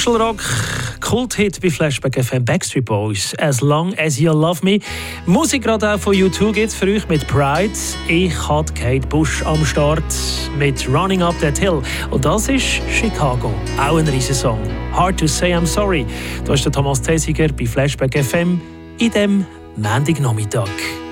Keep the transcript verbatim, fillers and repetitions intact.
Kuschelrock, Kulthit bei Flashback F M, Backstreet Boys, As Long As You Love Me. Musik gerade auch von U zwei gibt es für euch mit Pride. Ich hatte Kate Bush am Start mit Running Up That Hill. Und das ist Chicago, auch ein riesen Song. Hard to Say I'm Sorry. Da ist der Thomas Thesiger bei Flashback F M in dem Montagnachmittag.